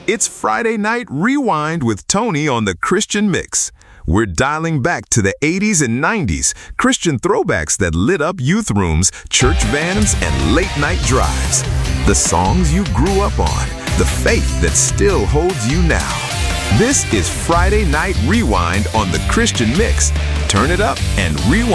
It's Friday Night Rewind with Tony on the Christian Mix. We're dialing back to the 80s and 90s, Christian throwbacks that lit up youth rooms, church vans, and late-night drives. The songs you grew up on, the faith that still holds you now. This is Friday Night Rewind on the Christian Mix. Turn it up and rewind.